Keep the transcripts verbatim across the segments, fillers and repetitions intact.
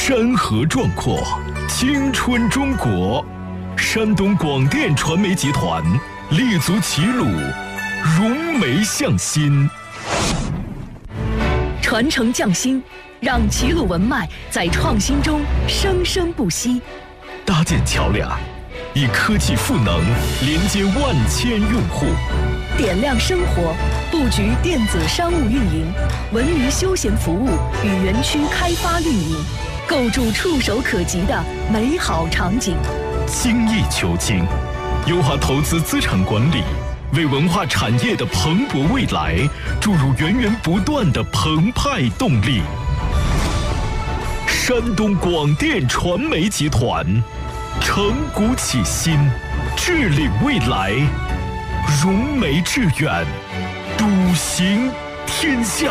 山河壮阔，青春中国。山东广电传媒集团立足齐鲁，融媒向心， 传承匠心，让齐鲁文脉在创新中生生不息。 搭建桥梁，以科技赋能连接万千用户。 点亮生活，布局电子商务运营、文娱休闲服务与园区开发运营，构筑触手可及的美好场景。 精益求精，优化投资资产管理，为文化产业的蓬勃未来注入源源不断的澎湃动力。山东广电传媒集团，承古启新，致力未来，融媒致远，笃行天下。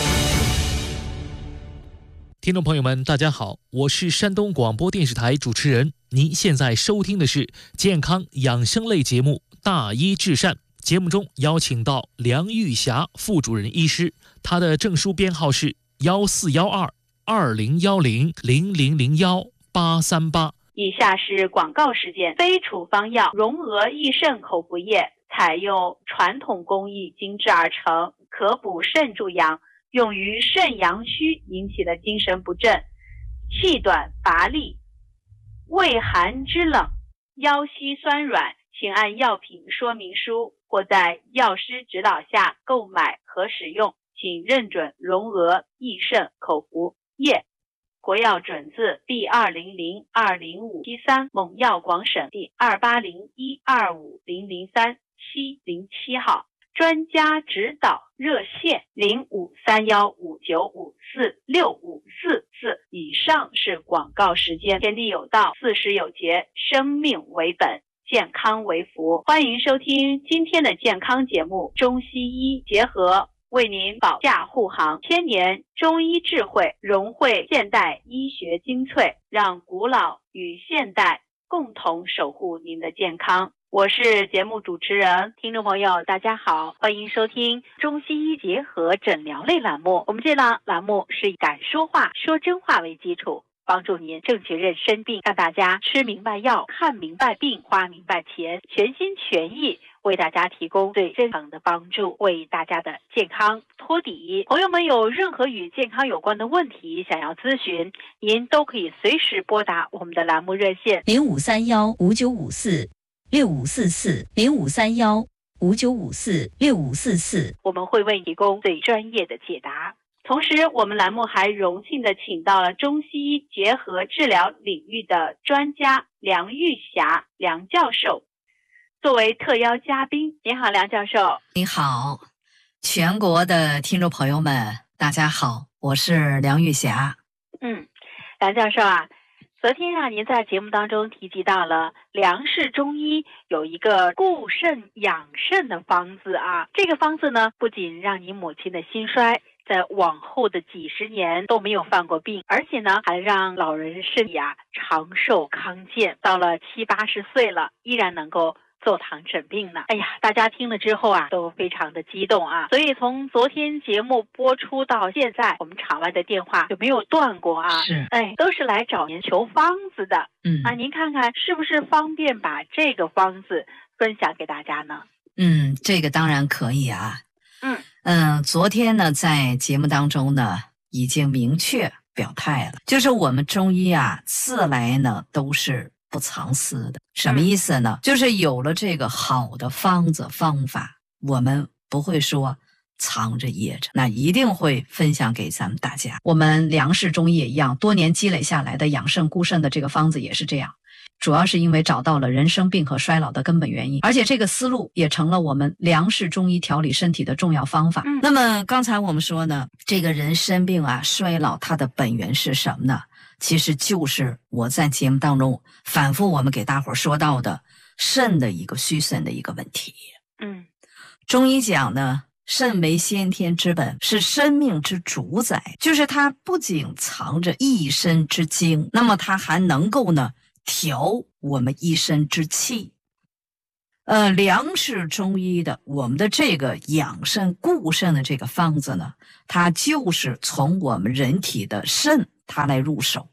听众朋友们，大家好，我是山东广播电视台主持人。您现在收听的是健康养生类节目《大医治善》。节目中邀请到梁玉霞副主任医师，她的证书编号是幺四幺二二零幺零零零零幺八三八。 以下是广告时间。非处方药融额益肾口服液，采用传统工艺精制而成，可补肾助阳，用于肾阳虚引起的精神不振、气短乏力、畏寒肢冷、腰膝酸软，请按药品说明书或在药师指导下购买和使用，请认准融额益肾口服液。国药准字 B 二零零二零五七三，蒙药广审第二八零一二五零零三七零七号。专家指导热线零五三幺五九五四六五四四。以上是广告时间。天地有道，四时有节，生命为本，健康为福。欢迎收听今天的健康节目，中西医结合，为您保驾护航。千年中医智慧融汇现代医学精粹，让古老与现代共同守护您的健康。我是节目主持人，听众朋友大家好，欢迎收听中西医结合诊疗类栏目。我们这档栏目是以敢说话说真话为基础，帮助您正确认生病，让大家吃明白药，看明白病，花明白钱，全心全意为大家提供最真诚的帮助，为大家的健康托底。朋友们有任何与健康有关的问题想要咨询，您都可以随时拨打我们的栏目热线零五三幺五九五四六五四四零五三幺五九五四六五四四， 我们会为你提供最专业的解答。同时，我们栏目还荣幸的请到了中西医结合治疗领域的专家梁玉霞梁教授作为特邀嘉宾。您好，梁教授。 你好，全国的听众朋友们大家好，我是梁玉霞。 嗯，梁教授啊，昨天啊，您在节目当中提及到了梁氏中医有一个固肾养肾的方子啊，这个方子呢，不仅让您母亲的心衰在往后的几十年都没有犯过病，而且呢，还让老人身体啊长寿康健，到了七八十岁了，依然能够坐堂诊病呢。哎呀，大家听了之后啊，都非常的激动啊。所以从昨天节目播出到现在，我们场外的电话就没有断过啊。 是， 哎，都是来找您求方子的。 嗯啊，您看看是不是方便把这个方子分享给大家呢？ 嗯，这个当然可以啊。 嗯嗯，昨天呢，在节目当中呢，已经明确表态了，就是我们中医啊，自来呢都是不藏私的。什么意思呢？就是有了这个好的方子方法，我们不会说藏着掖着，那一定会分享给咱们大家。我们梁氏中医也一样，多年积累下来的养肾固肾的这个方子也是这样，主要是因为找到了人生病和衰老的根本原因，而且这个思路也成了我们梁氏中医调理身体的重要方法。 嗯、 那么刚才我们说呢，这个人生病啊衰老，它的本源是什么呢？其实就是我在节目当中反复我们给大伙儿说到的肾的一个虚肾的一个问题。 嗯， 中医讲呢，肾为先天之本，是生命之主宰，就是它不仅藏着一身之精，那么它还能够呢调我们一身之气。呃，梁氏中医的我们的这个养肾固肾的这个方子呢，它就是从我们人体的肾它来入手，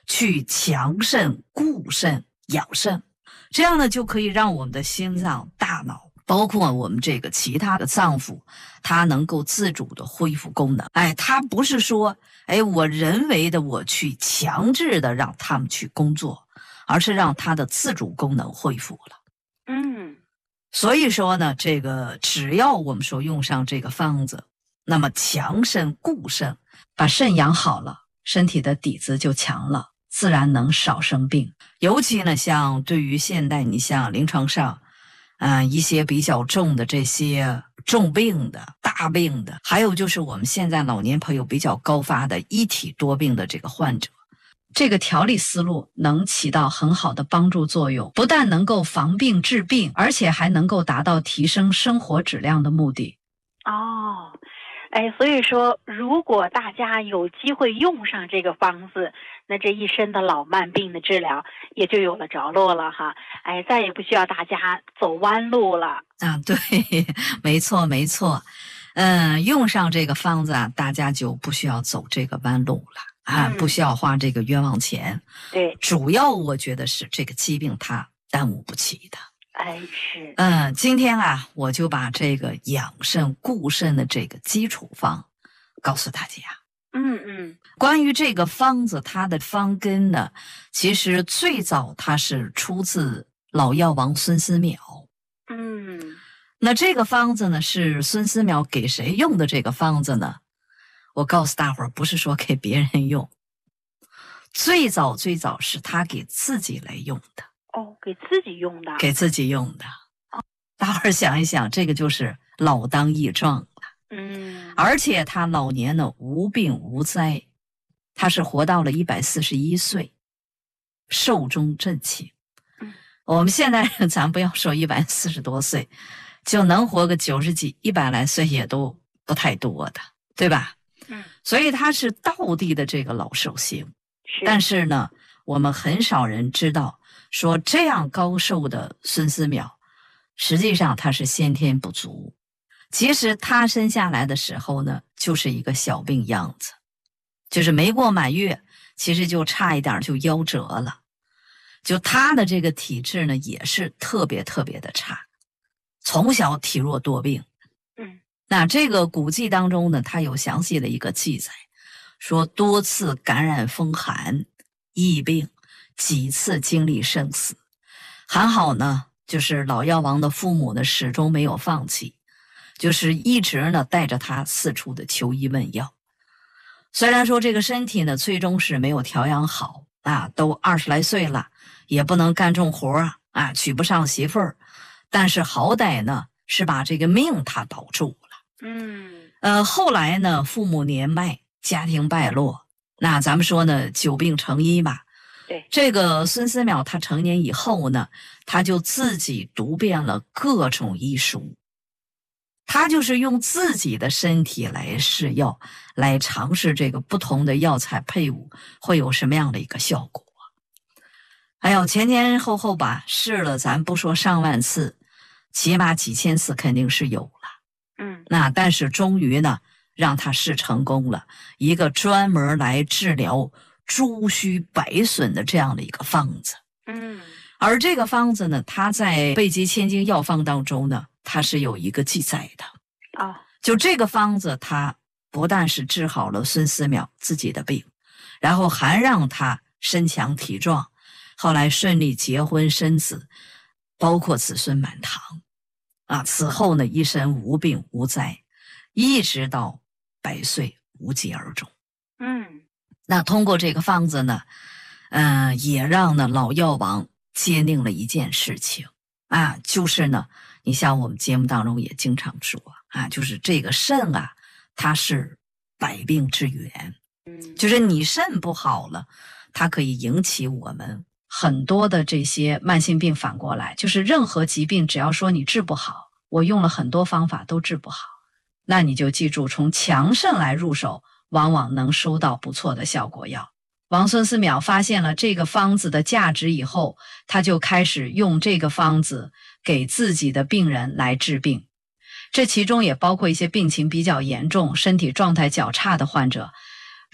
去强肾、固肾、养肾，这样呢就可以让我们的心脏、大脑，包括我们这个其他的脏腑，它能够自主的恢复功能。哎，它不是说，哎，我人为的我去强制的让他们去工作，而是让它的自主功能恢复了。 嗯， 所以说呢，这个只要我们说用上这个方子，那么强肾固肾，把肾养好了，身体的底子就强了，自然能少生病。尤其呢，像对于现代，你像临床上，嗯、呃，一些比较重的这些重病的、大病的，还有就是我们现在老年朋友比较高发的一体多病的这个患者，这个调理思路能起到很好的帮助作用，不但能够防病治病，而且还能够达到提升生活质量的目的。 哦，哎，所以说，如果大家有机会用上这个方子，那这一身的老慢病的治疗也就有了着落了哈。哎，再也不需要大家走弯路了。 啊，对，没错没错。嗯，用上这个方子啊，大家就不需要走这个弯路了啊， 嗯、 不需要花这个冤枉钱。 对， 主要我觉得是这个疾病它耽误不起的。 哎，是。 嗯，今天啊，我就把这个养肾固肾的这个基础方告诉大家。 嗯嗯， 关于这个方子，它的方根呢，其实最早它是出自老药王孙思邈。 嗯， 那这个方子呢，是孙思邈给谁用的这个方子呢？我告诉大伙儿，不是说给别人用，最早最早是他给自己来用的。 哦，给自己用的， 给自己用的。大伙儿想一想，这个就是老当益壮了。 嗯， 而且他老年呢无病无灾，他是活到了一百四十一岁，寿终正寝。 嗯， 我们现在人咱不要说一百四十多岁，就能活个九十几、一百来岁也都不太多的，对吧？ 嗯， 所以他是道地的这个老寿星。 是， 但是呢，我们很少人知道。说这样高寿的孙思邈，实际上他是先天不足。其实他生下来的时候呢，就是一个小病样子，就是没过满月，其实就差一点就夭折了。就他的这个体质呢，也是特别特别的差，从小体弱多病。 嗯， 那这个古籍当中呢，他有详细的一个记载，说多次感染风寒、疫病。几次经历生死，还好呢，就是老药王的父母呢始终没有放弃，就是一直呢带着他四处的求医问药。虽然说这个身体呢最终是没有调养好啊，都二十来岁了，也不能干重活啊啊，娶不上媳妇儿，但是好歹呢是把这个命他保住了。 嗯， 呃，后来呢父母年迈，家庭败落，那咱们说呢久病成医吧。 对， 这个孙思邈他成年以后呢，他就自己读遍了各种医书，他就是用自己的身体来试药，来尝试这个不同的药材配伍会有什么样的一个效果。哎呦，前前后后吧，试了咱不说上万次，起码几千次肯定是有了。 嗯， 那但是终于呢，让他试成功了，一个专门来治疗诸虚百损的这样的一个方子。 嗯， 而这个方子呢，它在《备急千金药方》当中呢，它是有一个记载的。 哦， 就这个方子，它不但是治好了孙思邈自己的病，然后还让他身强体壮，后来顺利结婚生子，包括子孙满堂。啊，此后呢，一生无病无灾，一直到百岁无疾而终。 嗯。 那通过这个方子呢，嗯、呃，也让呢老药王坚定了一件事情啊，就是呢，你像我们节目当中也经常说啊，就是这个肾啊，它是百病之源， 嗯， 就是你肾不好了，它可以引起我们很多的这些慢性病。反过来，就是任何疾病，只要说你治不好，我用了很多方法都治不好，那你就记住，从强肾来入手。往往能收到不错的效果药。王孙思邈发现了这个方子的价值以后，他就开始用这个方子给自己的病人来治病。这其中也包括一些病情比较严重、身体状态较差的患者。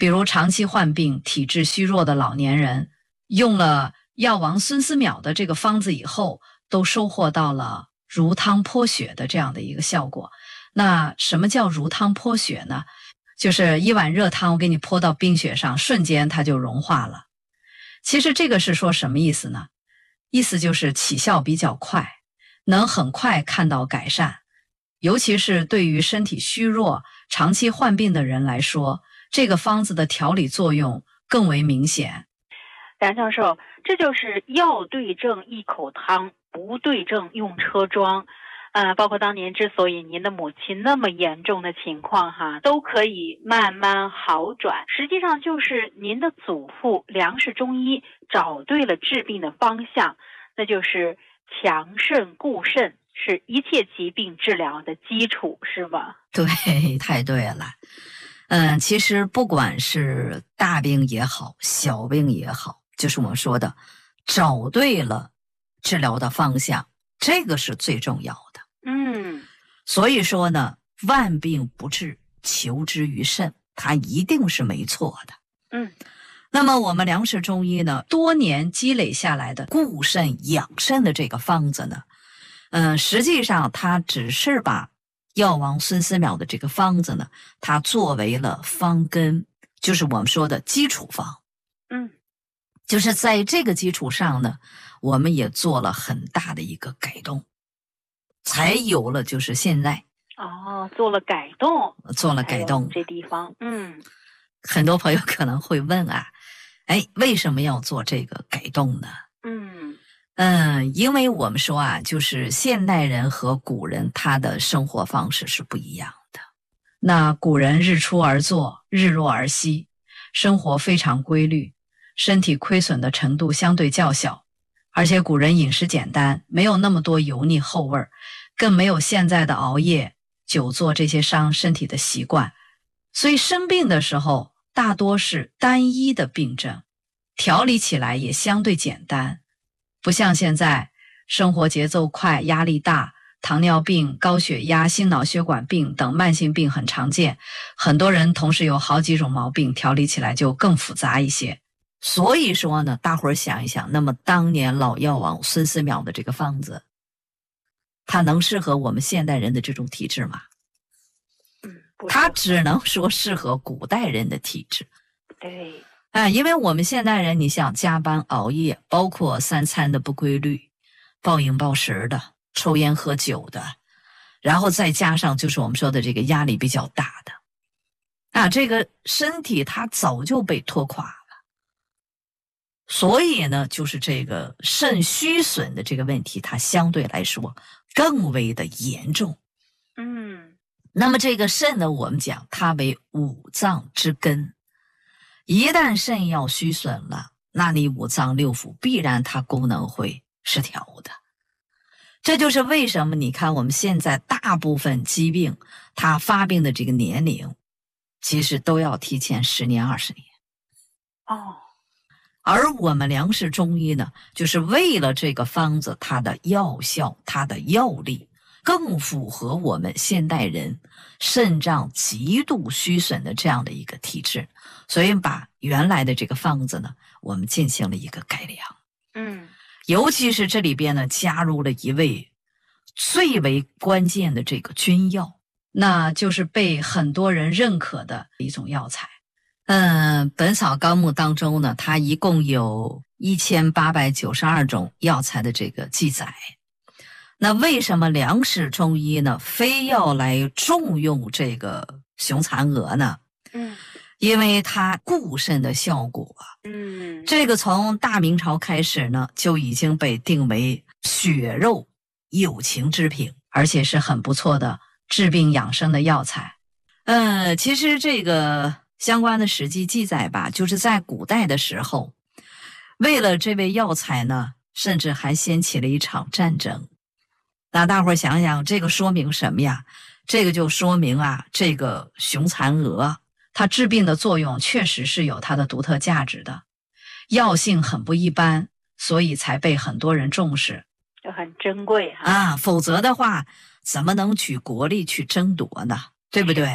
比如长期患病、体质虚弱的老年人，用了药王孙思邈的这个方子以后，都收获到了如汤泼血的这样的一个效果。那什么叫如汤泼血呢？就是一碗热汤我给你泼到冰雪上，瞬间它就融化了。其实这个是说什么意思呢？意思就是起效比较快，能很快看到改善。尤其是对于身体虚弱、长期患病的人来说，这个方子的调理作用更为明显。 梁教授，这就是药对症一口汤，不对症用车装。呃，包括当年之所以您的母亲那么严重的情况哈，都可以慢慢好转，实际上就是您的祖父梁氏中医找对了治病的方向，那就是强肾固肾，是一切疾病治疗的基础，是吧？ 对，太对了。嗯，其实不管是大病也好，小病也好，就是我们说的找对了治疗的方向，这个是最重要的。 嗯， 所以说呢，万病不治，求之于肾，它一定是没错的。 嗯， 那么我们梁氏中医呢，多年积累下来的固肾养肾的这个方子呢，嗯，实际上它只是把药王孙思邈的这个方子呢，它作为了方根，就是我们说的基础方。 嗯， 就是在这个基础上呢，我们也做了很大的一个改动，才有了就是现在哦，做了改动， 做了改动这地方。嗯， 很多朋友可能会问啊，哎，为什么要做这个改动呢？ 嗯嗯，因为我们说啊，就是现代人和古人他的生活方式是不一样的。那古人日出而作，日落而息，生活非常规律，身体亏损的程度相对较小，而且古人饮食简单，没有那么多油腻后味儿，更没有现在的熬夜、久坐这些伤身体的习惯，所以生病的时候大多是单一的病症，调理起来也相对简单。不像现在生活节奏快，压力大，糖尿病、高血压、心脑血管病等慢性病很常见，很多人同时有好几种毛病，调理起来就更复杂一些。所以说呢，大伙儿想一想，那么当年老药王孙思邈的这个方子，它能适合我们现代人的这种体质吗？ 嗯， 它只能说适合古代人的体质。 对。 啊，因为我们现代人，你想加班熬夜，包括三餐的不规律，暴饮暴食的，抽烟喝酒的，然后再加上就是我们说的这个压力比较大的，啊，这个身体它早就被拖垮了。所以呢，就是这个肾虚损的这个问题，它相对来说更为的严重。 嗯， 那么这个肾呢，我们讲它为五脏之根。一旦肾要虚损了，那你五脏六腑必然它功能会失调的。这就是为什么你看我们现在大部分疾病它发病的这个年龄其实都要提前十年二十年。 哦， 而我们梁氏中医呢，就是为了这个方子它的药效，它的药力更符合我们现代人肾脏极度虚损的这样的一个体质，所以把原来的这个方子呢，我们进行了一个改良。 嗯， 尤其是这里边呢，加入了一味最为关键的这个君药，那就是被很多人认可的一种药材。嗯，《本草纲目》当中呢，它一共有一千八百九十二种药材的这个记载。那为什么梁氏中医呢，非要来重用这个雄蚕蛾呢？ 嗯， 因为它固肾的效果， 嗯， 这个从大明朝开始呢，就已经被定为血肉有情之品，而且是很不错的治病养生的药材。呃，其实这个相关的史记记载吧，就是在古代的时候，为了这味药材呢，甚至还掀起了一场战争。那大伙儿想想，这个说明什么呀？这个就说明啊，这个雄蚕蛾它治病的作用确实是有它的独特价值的，药性很不一般，所以才被很多人重视， 就很珍贵哈。 啊，否则的话怎么能举国力去争夺呢？对不对？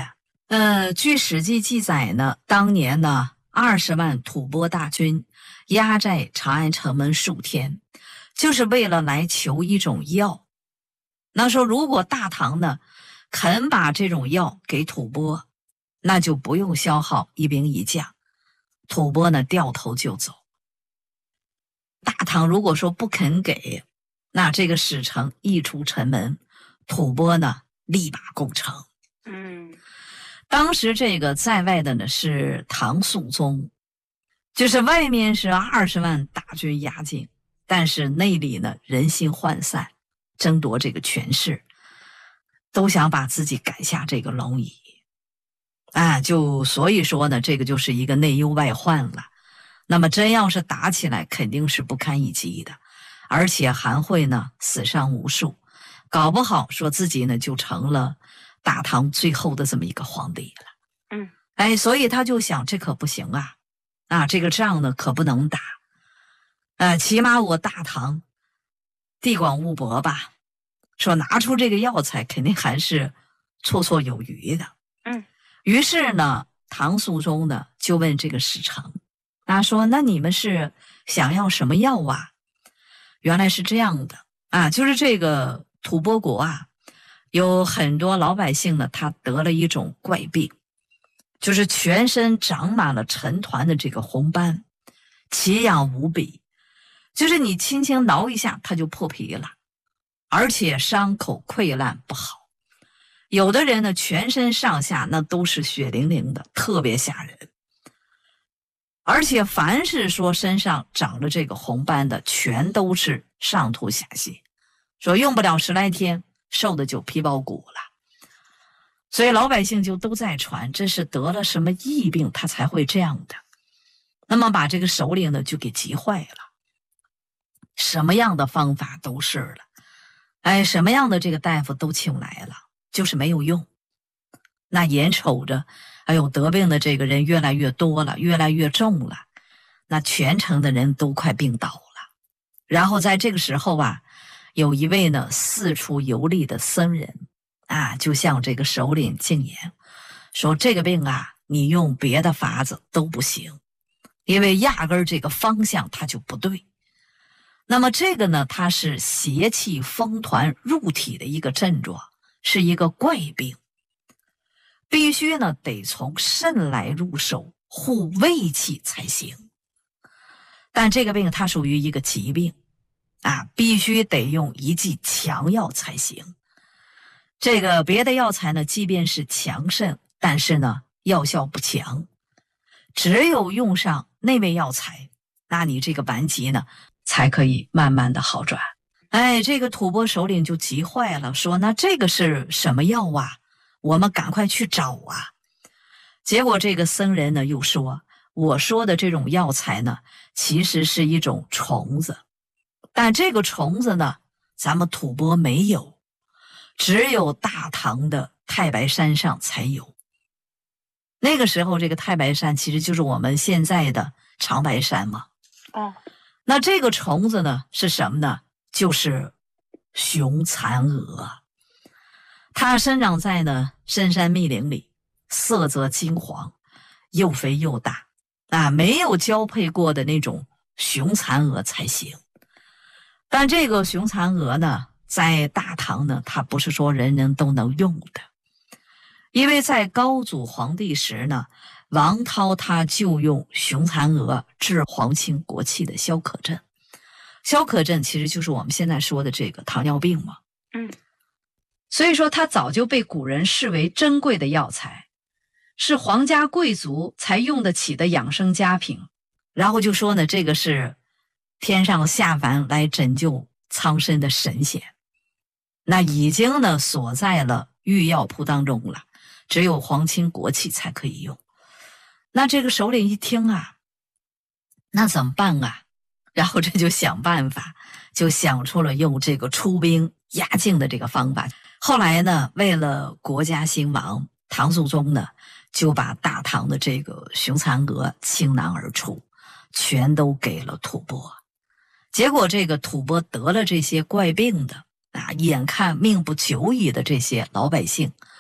呃，据《史记》记载呢，当年呢，二十万吐蕃大军压在长安城门数天，就是为了来求一种药。那说如果大唐呢肯把这种药给吐蕃，那就不用消耗一兵一将，吐蕃呢掉头就走。大唐如果说不肯给，那这个使臣一出城门，吐蕃呢立马攻城。 嗯， 当时这个在外的呢是唐肃宗，就是外面是二十万大军压境，但是内里呢人心涣散，争夺这个权势，都想把自己赶下这个龙椅啊，就所以说呢，这个就是一个内忧外患了。那么真要是打起来，肯定是不堪一击的，而且韩会呢死伤无数，搞不好说自己呢就成了大唐最后的这么一个皇帝了。 嗯， 哎，所以他就想，这可不行啊，啊，这个仗呢可不能打，呃，起码我大唐地广物博吧，说拿出这个药材肯定还是绰绰有余的。 嗯， 于是呢，唐肃宗呢就问这个使臣，他说：“那你们是想要什么药啊？”原来是这样的啊，就是这个吐蕃国啊，有很多老百姓呢，他得了一种怪病，就是全身长满了成团的这个红斑，奇痒无比，就是你轻轻挠一下，它就破皮了，而且伤口溃烂不好。有的人呢，全身上下那都是血淋淋的，特别吓人。而且凡是说身上长了这个红斑的，全都是上吐下泻，说用不了十来天，瘦的就皮包骨了。所以老百姓就都在传，这是得了什么疫病，他才会这样的。那么把这个首领呢就给急坏了，什么样的方法都试了，哎，什么样的这个大夫都请来了，就是没有用。那眼瞅着哎呦，得病的这个人越来越多了，越来越重了，那全城的人都快病倒了。然后在这个时候啊，有一位呢四处游历的僧人啊，就向这个首领进言说，这个病啊，你用别的法子都不行，因为压根儿这个方向它就不对。那么这个呢，它是邪气风团入体的一个症状，是一个怪病。必须呢得从肾来入手，护胃气才行。但这个病它属于一个疾病啊，必须得用一剂强药才行。这个别的药材呢，即便是强肾，但是呢药效不强，只有用上那味药材，那你这个顽疾呢才可以慢慢的好转。哎，这个吐蕃首领就急坏了，说那这个是什么药啊？我们赶快去找啊！结果这个僧人呢又说，我说的这种药材呢，其实是一种虫子，但这个虫子呢，咱们吐蕃没有，只有大唐的太白山上才有。那个时候这个太白山其实就是我们现在的长白山嘛。 哦， 那这个虫子呢是什么呢？就是雄蚕蛾。它生长在呢深山密林里，色泽金黄，又肥又大啊，没有交配过的那种雄蚕蛾才行。但这个雄蚕蛾呢，在大唐呢，它不是说人人都能用的，因为在高祖皇帝时呢，王涛他就用雄蚕蛾治皇亲国戚的消渴症。消渴症其实就是我们现在说的这个糖尿病嘛。 嗯。 所以说它早就被古人视为珍贵的药材，是皇家贵族才用得起的养生佳品。然后就说呢，这个是天上下凡来拯救苍生的神仙，那已经呢锁在了御药铺当中了，只有皇亲国戚才可以用。那这个首领一听啊，那怎么办啊？然后这就想办法，就想出了用这个出兵压境的这个方法。后来呢，为了国家兴亡，唐肃宗呢就把大唐的这个雄蚕蛾倾囊而出，全都给了吐蕃。结果这个吐蕃得了这些怪病的啊，眼看命不久矣的这些老百姓，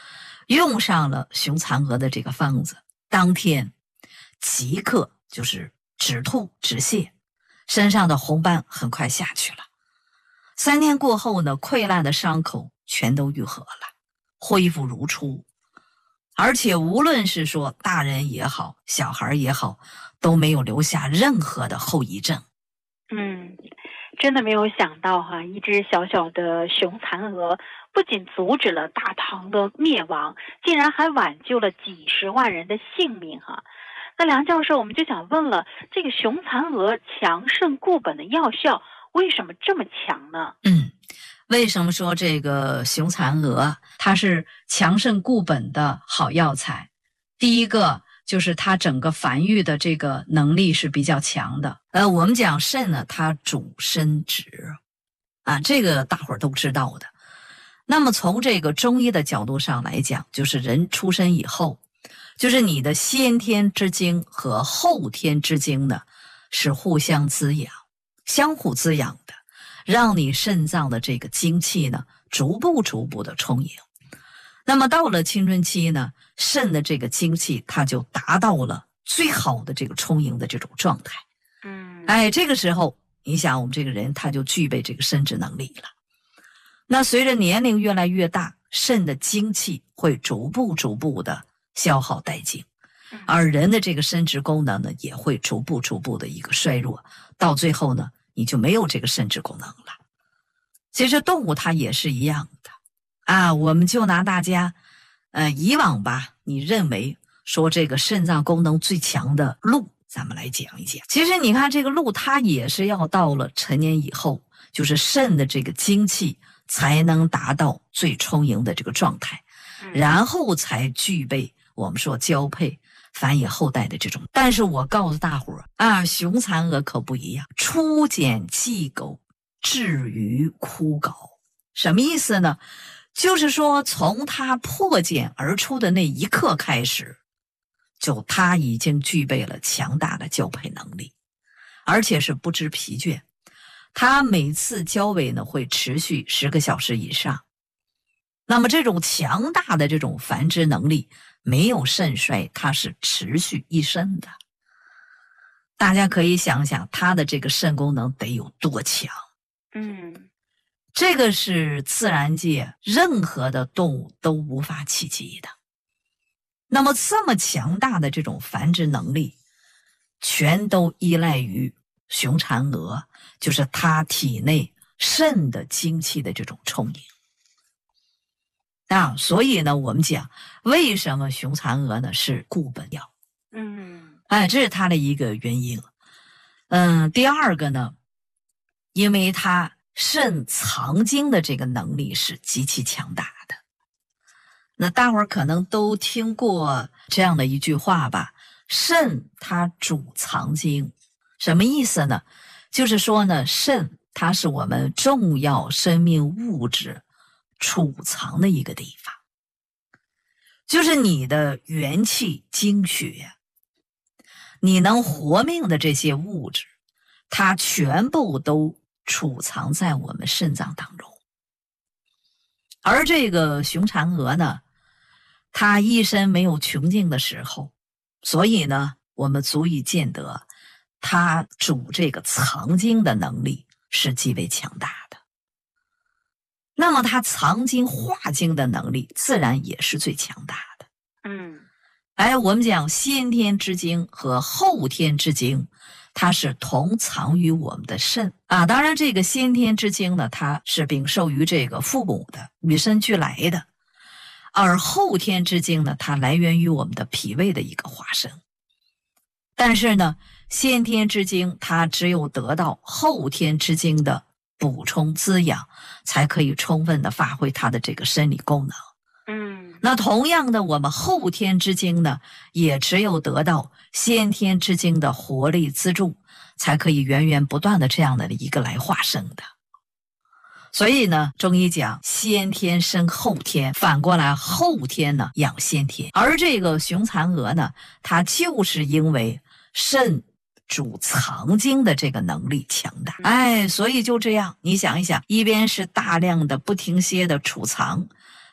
用上了熊蚕蛾的这个方子，当天即刻就是止吐止泻，身上的红斑很快下去了。三天过后呢，溃烂的伤口全都愈合了，恢复如初。而且无论是说大人也好，小孩也好，都没有留下任何的后遗症。 嗯，真的没有想到哈，一只小小的熊蚕蛾不仅阻止了大唐的灭亡，竟然还挽救了几十万人的性命哈。那梁教授，我们就想问了，这个熊蚕蛾强肾固本的药效为什么这么强呢？ 嗯，为什么说这个熊蚕蛾它是强肾固本的好药材？第一个就是它整个繁育的这个能力是比较强的。呃，我们讲肾呢，它主生殖啊，这个大伙儿都知道的。那么从这个中医的角度上来讲，就是人出生以后，就是你的先天之精和后天之精呢是互相滋养，相互滋养的，让你肾脏的这个精气呢逐步逐步的充盈。那么到了青春期呢，肾的这个精气它就达到了最好的这个充盈的这种状态。 嗯， 哎，这个时候你想我们这个人他就具备这个生殖能力了。那随着年龄越来越大，肾的精气会逐步逐步的消耗殆尽，而人的这个生殖功能呢也会逐步逐步的一个衰弱，到最后呢你就没有这个生殖功能了。其实动物它也是一样的啊，我们就拿大家呃以往吧，你认为说这个肾脏功能最强的鹿，咱们来讲一讲。其实你看这个鹿，它也是要到了成年以后，就是肾的这个精气才能达到最充盈的这个状态，然后才具备我们说交配繁衍后代的这种。但是我告诉大伙儿啊，熊蚕蛾可不一样，初剪季狗，至于枯槁。什么意思呢？就是说从它破茧而出的那一刻开始，就它已经具备了强大的交配能力，而且是不知疲倦。它每次交尾呢会持续十个小时以上。那么这种强大的这种繁殖能力，没有肾衰，它是持续一生的。大家可以想想它的这个肾功能得有多强。 嗯， 这个是自然界任何的动物都无法企及的。那么这么强大的这种繁殖能力，全都依赖于熊蚕蛾，就是它体内肾的精气的这种充盈啊。所以呢，我们讲为什么熊蚕蛾呢是固本药？ 嗯， 哎，这是它的一个原因。嗯，第二个呢，因为它肾藏精的这个能力是极其强大的。那大伙儿可能都听过这样的一句话吧，肾它主藏精。什么意思呢？就是说呢，肾它是我们重要生命物质储藏的一个地方，就是你的元气精血，你能活命的这些物质，它全部都储藏在我们肾脏当中。而这个熊蚕蛾呢，它一生没有穷尽的时候，所以呢，我们足以见得它主这个藏精的能力是极为强大的。那么它藏精化精的能力自然也是最强大的。 嗯， 哎，我们讲先天之精和后天之精，它是同藏于我们的肾啊。当然这个先天之精呢，它是禀受于这个父母的，与生俱来的。而后天之精呢，它来源于我们的脾胃的一个化生。但是呢，先天之精它只有得到后天之精的补充滋养，才可以充分的发挥它的这个生理功能。 嗯， 那同样的，我们后天之精呢，也只有得到先天之精的活力资助，才可以源源不断的这样的一个来化生的。所以呢，中医讲先天生后天，反过来后天呢养先天。而这个熊蚕蛾呢，它就是因为肾主藏精的这个能力强大，哎，所以就这样，你想一想，一边是大量的不停歇的储藏，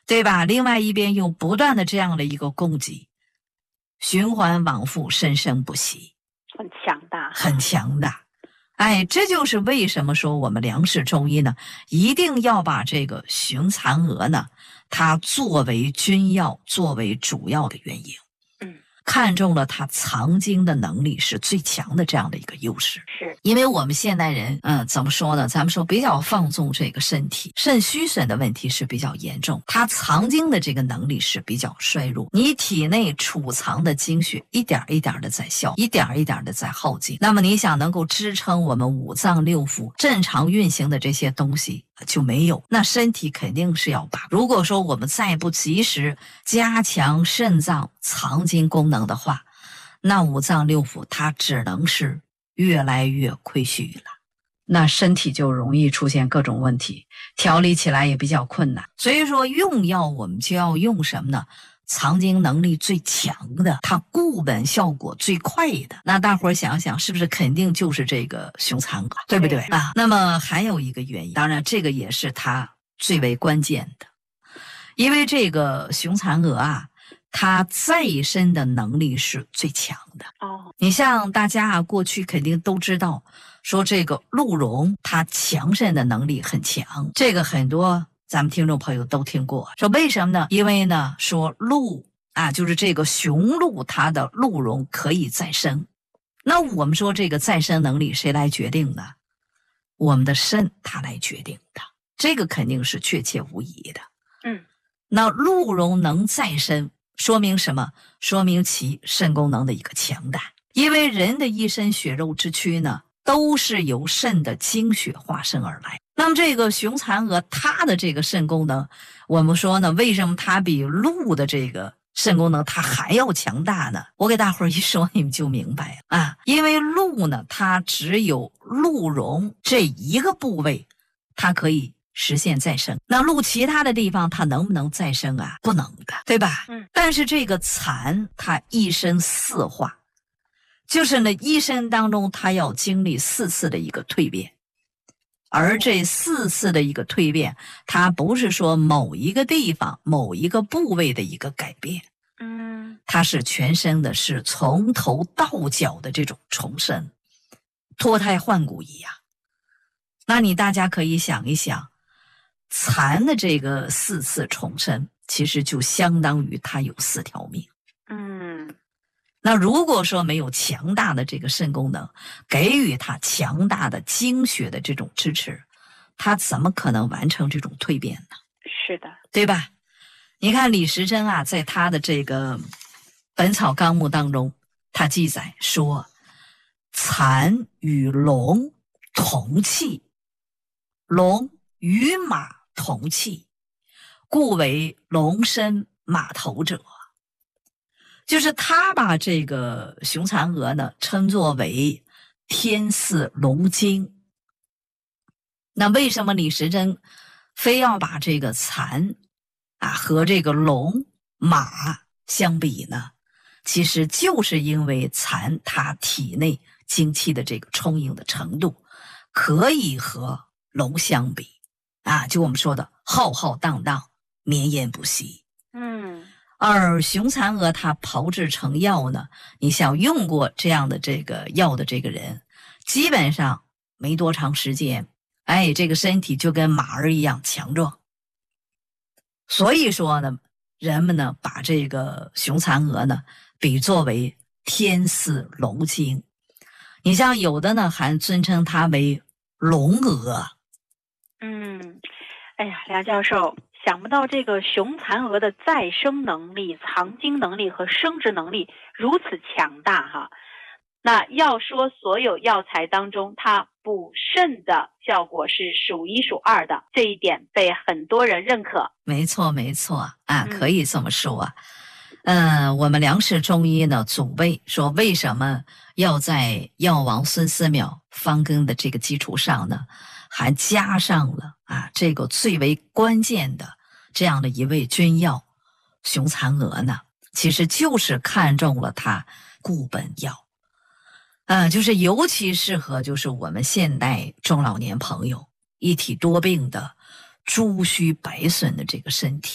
对吧？另外一边又不断的这样的一个供给，循环往复，生生不息， 很强大， 很强大。哎，这就是为什么说我们粮食中医呢，一定要把这个雄蚕蛾呢，它作为君药，作为主要的原因。 嗯， 看中了它藏精的能力是最强的这样的一个优势。 是因为我们现代人，嗯、呃，怎么说呢？咱们说比较放纵这个身体，肾虚损的问题是比较严重，它藏精的这个能力是比较衰弱。你体内储藏的精血一点一点的在消，一点一点的在耗尽。那么你想能够支撑我们五脏六腑正常运行的这些东西就没有，那身体肯定是要把。如果说我们再不及时加强肾脏藏精功能的话，那五脏六腑它只能是越来越亏虚了，那身体就容易出现各种问题，调理起来也比较困难。所以说用药我们就要用什么呢？藏精能力最强的，它固本效果最快的。那大伙儿想想，是不是肯定就是这个雄蚕蛾，对不对啊？那么还有一个原因，当然这个也是它最为关键的，因为这个雄蚕蛾啊，它再生的能力是最强的。 哦， 你像大家啊，过去肯定都知道，说这个鹿茸它强肾的能力很强，这个很多咱们听众朋友都听过。说为什么呢？因为呢，说鹿啊，就是这个雄鹿，它的鹿茸可以再生。那我们说这个再生能力谁来决定呢？我们的肾它来决定的，这个肯定是确切无疑的。 嗯， 那鹿茸能再生，说明什么？说明其肾功能的一个强大。因为人的一身血肉之躯呢，都是由肾的精血化生而来。那么这个雄蚕蛾它的这个肾功能，我们说呢，为什么它比鹿的这个肾功能它还要强大呢？我给大伙儿一说，你们就明白了啊。因为鹿呢，它只有鹿茸这一个部位，它可以实现再生。那鹿其他的地方它能不能再生啊？不能的，对吧？ 嗯。 但是这个蚕它一生四化，就是呢一生当中它要经历四次的一个蜕变。而这四次的一个蜕变，它不是说某一个地方某一个部位的一个改变， 嗯， 它是全身的，是从头到脚的这种重生，脱胎换骨一样。那你大家可以想一想，蚕的这个四次重生，其实就相当于它有四条命。 嗯， 那如果说没有强大的这个肾功能，给予它强大的精血的这种支持，它怎么可能完成这种蜕变呢？ 是的， 对吧？你看李时珍啊，在他的这个《本草纲目》当中，他记载说，蚕与龙同气，龙与马同气，故为龙身马头者。就是他把这个雄蚕蛾呢称作为天似龙精。那为什么李时珍非要把这个蚕啊和这个龙马相比呢？其实就是因为蚕它体内精气的这个充盈的程度可以和龙相比啊，就我们说的浩浩荡荡，绵延不息。 嗯。 而雄蚕蛾它炮制成药呢，你像用过这样的这个药的这个人，基本上没多长时间，哎，这个身体就跟马儿一样强壮。所以说呢，人们呢把这个雄蚕蛾呢比作为天似龙精，你像有的呢还尊称它为龙蛾。 嗯，哎呀，梁教授，想不到这个雄蚕蛾的再生能力、藏精能力和生殖能力如此强大哈。那要说所有药材当中，它补肾的效果是数一数二的，这一点被很多人认可。 没错，没错啊，可以这么说。嗯、呃，我们梁氏中医呢，祖辈说为什么要在药王孙思邈方根的这个基础上呢，还加上了啊这个最为关键的这样的一味君药雄蚕蛾呢？其实就是看中了它固本药，嗯、呃，就是尤其适合就是我们现代中老年朋友一体多病的、诸虚百损的这个身体。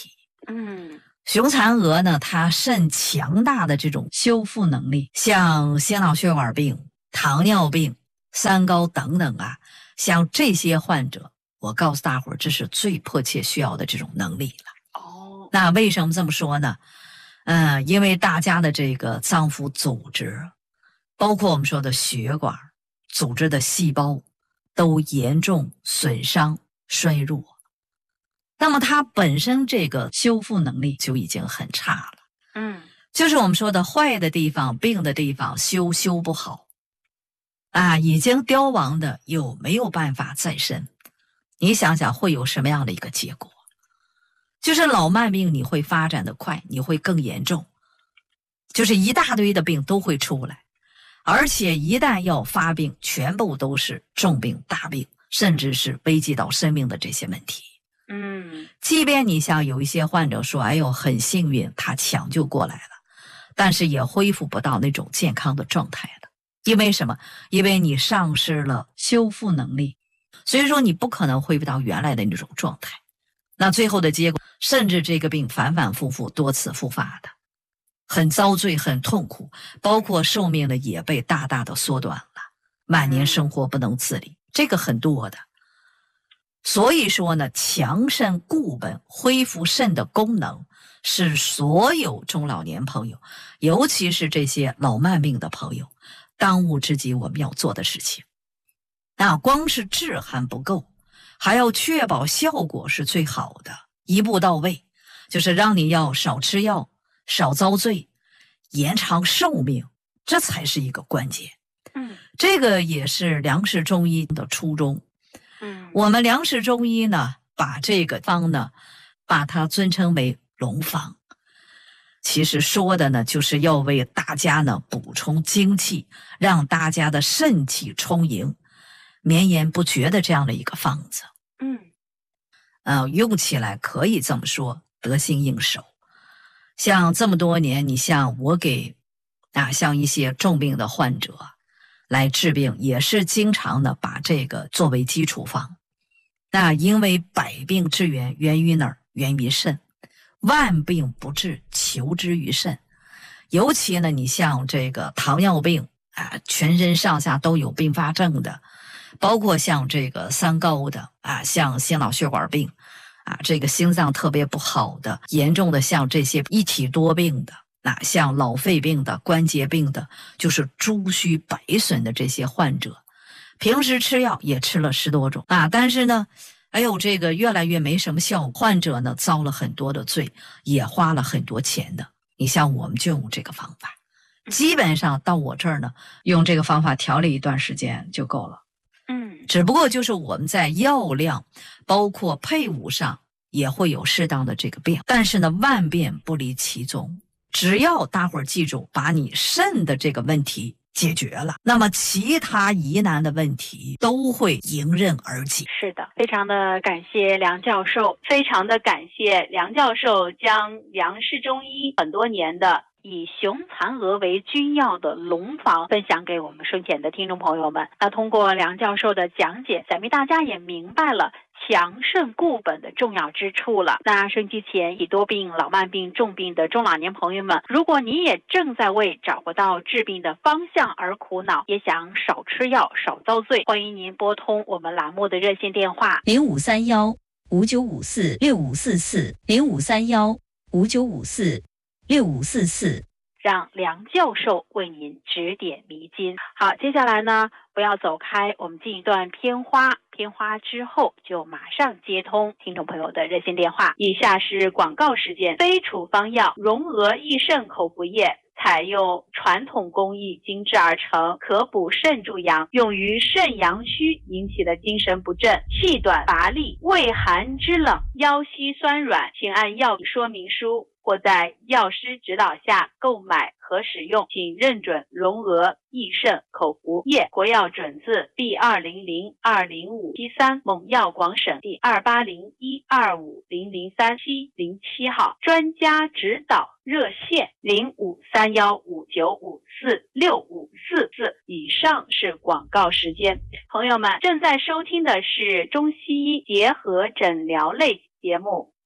嗯， 雄蚕蛾呢，它肾强大的这种修复能力，像心脑血管病、糖尿病、三高等等啊，像这些患者，我告诉大伙儿，这是最迫切需要的这种能力了。 哦， 那为什么这么说呢？嗯，因为大家的这个脏腑组织，包括我们说的血管组织的细胞，都严重损伤衰弱，那么它本身这个修复能力就已经很差了。 嗯， 就是我们说的坏的地方、病的地方修修不好啊，已经凋亡的有没有办法再生？你想想会有什么样的一个结果？就是老慢病你会发展的快，你会更严重，就是一大堆的病都会出来，而且一旦要发病，全部都是重病大病，甚至是危及到生命的这些问题。 嗯， 即便你像有一些患者说，哎呦很幸运他抢救过来了，但是也恢复不到那种健康的状态了。因为什么？因为你丧失了修复能力，所以说你不可能恢复到原来的那种状态。那最后的结果，甚至这个病反反复复多次复发的，很遭罪很痛苦，包括寿命呢也被大大的缩短了，晚年生活不能自理，这个很多的。所以说呢，强肾固本，恢复肾的功能，是所有中老年朋友，尤其是这些老慢病的朋友，当务之急我们要做的事情。那光是治还不够，还要确保效果是最好的，一步到位，就是让你要少吃药，少遭罪，延长寿命，这才是一个关键。 嗯， 这个也是梁氏中医的初衷。 嗯， 我们梁氏中医呢，把这个方呢，把它尊称为龙方。其实说的呢，就是要为大家呢补充精气，让大家的肾气充盈，绵延不绝的这样的一个方子。 嗯， 呃，用起来可以这么说，得心应手。像这么多年，你像我给啊，像一些重病的患者来治病，也是经常的把这个作为基础方。那因为百病之源源于哪儿？源于肾。万病不治，求之于肾。尤其呢，你像这个糖尿病啊，全身上下都有并发症的，包括像这个三高的啊，像心脑血管病啊，这个心脏特别不好的，严重的像这些一体多病的，那、啊、像脑肺病的、关节病的，就是诸虚百损的这些患者，平时吃药也吃了十多种啊，但是呢，哎呦，这个越来越没什么效果，患者呢遭了很多的罪，也花了很多钱的。你像我们就用这个方法，基本上到我这儿呢，用这个方法调理一段时间就够了。 嗯， 只不过就是我们在药量，包括配伍上也会有适当的这个变，但是呢，万变不离其宗。只要大伙儿记住，把你肾的这个问题解决了，那么其他疑难的问题都会迎刃而解。 是的，非常的感谢梁教授，非常的感谢梁教授将梁氏中医很多年的以雄蚕蛾为君药的龙方分享给我们收听的听众朋友们。那通过梁教授的讲解，想必大家也明白了强肾固本的重要之处了。那收音机前以多病、老慢病、重病的中老年朋友们，如果你也正在为找不到治病的方向而苦恼，也想少吃药、少遭罪，欢迎您拨通我们栏目的热线电话零五三幺五九五四六五四四零五三幺五九五四六五四四， 让梁教授为您指点迷津。好，接下来呢，不要走开，我们进一段片花，片花之后就马上接通听众朋友的热线电话。以下是广告时间。非处方药荣娥益肾口服液，采用传统工艺精制而成，可补肾助阳，用于肾阳虚引起的精神不振、气短乏力、畏寒肢冷、腰膝酸软，请按药理说明书或在药师指导下购买和使用，请认准荣娥益肾口服液，国药准字第二零零二零五七三，蒙药广审第二八零一二五零零三七零七号，专家指导热线零五三幺五九五四六五四四。以上是广告时间，朋友们正在收听的是中西医结合诊疗类节目。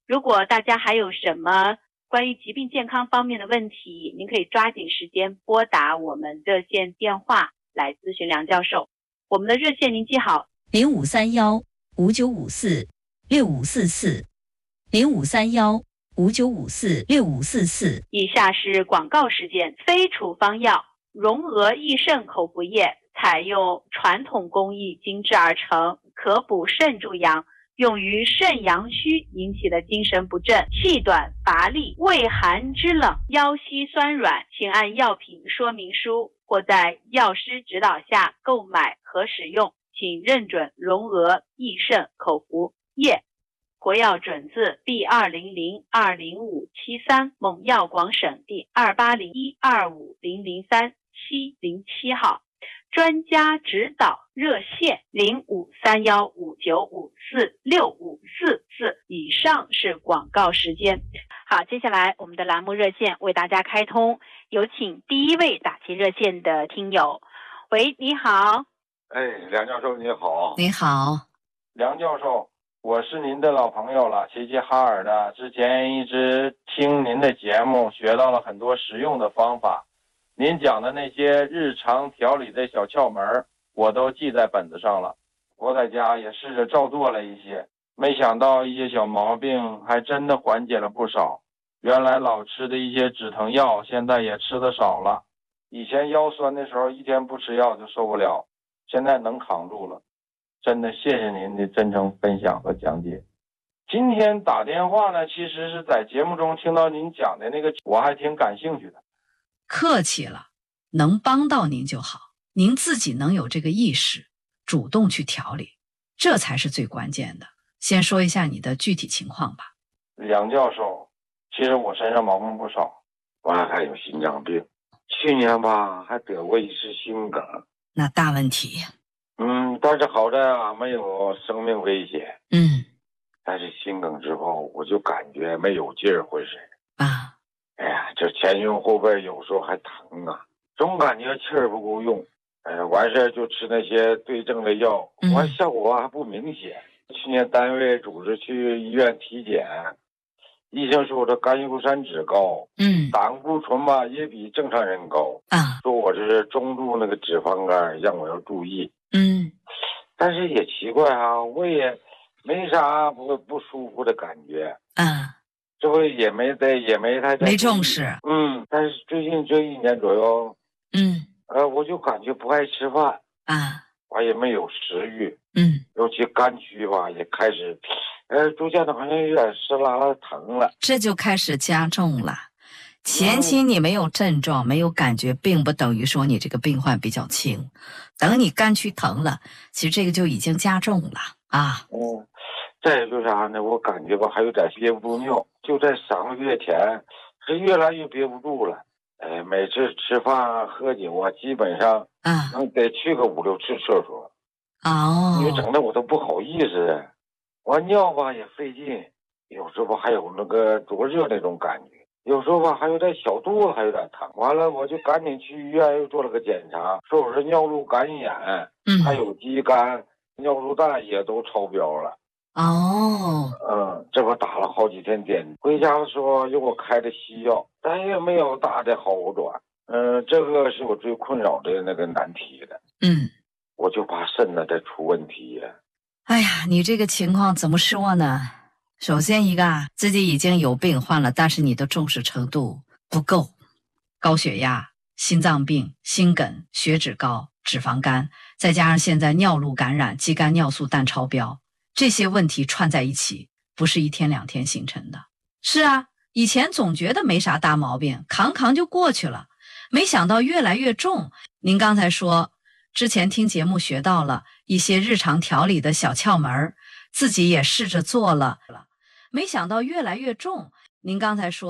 如果大家还有什么关于疾病健康方面的问题，您可以抓紧时间拨打我们热线电话来咨询梁教授。我们的热线您记好： 零五三幺五九五四六五四四，零五三幺五九五四六五四四。 以下是广告时间。非处方药荣额益肾口服液，采用传统工艺精制而成，可补肾助阳，用于肾阳虚引起的精神不振、气短乏力、畏寒肢冷、腰膝酸软，请按药品说明书或在药师指导下购买和使用，请认准荣额益肾口服液。国药准字 B 二零零二零五七三，蒙药广省第二八零一二五零零三七零七号。专家指导热线零五三幺五九五四六五四四。以上是广告时间。好，接下来我们的栏目热线为大家开通，有请第一位打进热线的听友。喂，你好。 哎，梁教授你好。 你好。 梁教授，我是您的老朋友了，齐齐哈尔的，之前一直听您的节目，学到了很多实用的方法。您讲的那些日常调理的小窍门，我都记在本子上了。我在家也试着照做了一些，没想到一些小毛病还真的缓解了不少。原来老吃的一些止疼药，现在也吃的少了。以前腰酸的时候，一天不吃药就受不了，现在能扛住了。真的谢谢您的真诚分享和讲解。今天打电话呢，其实是在节目中听到您讲的那个，我还挺感兴趣的。 客气了，能帮到您就好。您自己能有这个意识，主动去调理，这才是最关键的。先说一下你的具体情况吧。 梁教授，其实我身上毛病不少，我还有心脏病，去年吧还得过一次心梗。 那大问题。 嗯，但是好在啊没有生命危险。 嗯， 但是心梗之后我就感觉没有劲儿，浑身啊。 哎呀，这前胸后背有时候还疼啊，总感觉气儿不够用。哎呀，完事儿就吃那些对症的药，完效果还不明显。嗯、去年单位组织去医院体检，医生说我这甘油三酯高， 嗯， 胆固醇吧也比正常人高啊， 说我这是中度那个脂肪肝，让我要注意。 嗯， 但是也奇怪啊，我也没啥不不舒服的感觉啊。 这回也没在，也没太没重视。 嗯，但是最近这一年左右， 嗯， 呃，我就感觉不爱吃饭啊， 我也没有食欲， 嗯， 尤其肝区吧，也开始，呃，逐渐的好像有点湿拉拉疼了， 这就开始加重了。前期你没有症状，没有感觉，并不等于说你这个病患比较轻。等你肝区疼了，其实这个就已经加重了啊。 嗯。再有就是啥呢？我感觉吧，还有点憋不住尿，就在三个月前，是越来越憋不住了。哎，每次吃饭喝酒啊，基本上啊，能得去个五六次厕所。 哦， 你整的我都不好意思。完尿吧也费劲，有时候还有那个灼热那种感觉，有时候吧还有点小肚子还有点疼。完了我就赶紧去医院又做了个检查，说我是尿路感染，嗯，还有肌酐，尿素氮也都超标了。 哦， 嗯，这不打了好几天点，回家的时候又给我开的西药，但也没有大的好转。嗯，这个是我最困扰的那个难题的。 嗯， 我就怕肾呢再出问题呀。 哎呀，你这个情况怎么说呢？首先一个啊，自己已经有病患了，但是你的重视程度不够，高血压、心脏病、心梗、血脂高、脂肪肝，再加上现在尿路感染、肌酐尿素氮超标。这些问题串在一起，不是一天两天形成的。是啊，以前总觉得没啥大毛病，扛扛就过去了，没想到越来越重。您刚才说，之前听节目学到了一些日常调理的小窍门，自己也试着做了，没想到越来越重。您刚才说